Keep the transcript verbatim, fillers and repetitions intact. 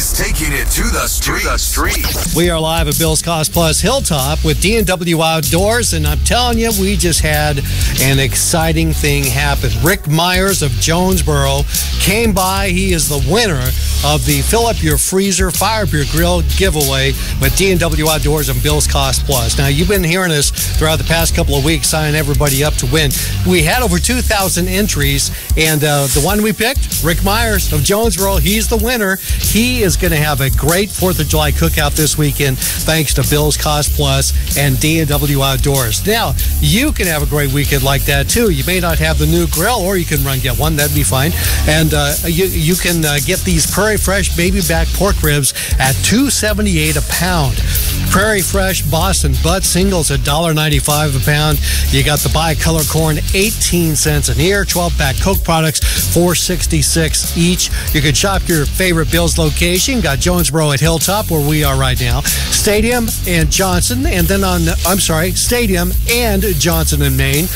is taking it to the street. To the street. We are live at Bill's Cost Plus Hilltop with D and W Outdoors, and I'm telling you, we just had an exciting thing happen. Rick Myers of Jonesboro came by. He is the winner of the Fill Up Your Freezer, Fire Up Your Grill giveaway with D and W Outdoors and Bill's Cost Plus. Now, you've been hearing us throughout the past couple of weeks signing everybody up to win. We had over two thousand entries, and uh, the one we picked, Rick Myers of Jonesboro, he's the winner. He is going to have a great fourth of July cookout this weekend thanks to Bill's Cost Plus and D and W Outdoors. Now, you can have a great weekend like that, too. You may not have the new grill, or you can run get one. That'd be fine. And uh, you, you can uh, get these Prairie Fresh baby back pork ribs at two seventy-eight a pound. Prairie Fresh Boston butt singles at one dollar ninety-five a pound. You got the bicolor corn, eighteen cents an ear. twelve pack Coke products, four sixty-six each. You can shop your favorite Bill's location. Got Jonesboro at Hilltop, where we are right now. Stadium and Johnson, and then on, I'm sorry, Stadium and Johnson in Maine.